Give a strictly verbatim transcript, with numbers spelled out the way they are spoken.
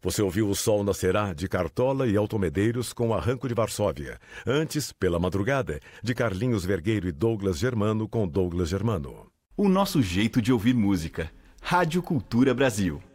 Você ouviu O Sol Nascerá, de Cartola e Elton Medeiros, com Arranco de Varsóvia. Antes, Pela Madrugada, de Carlinhos Vergueiro e Douglas Germano, com Douglas Germano. O nosso jeito de ouvir música. Rádio Cultura Brasil.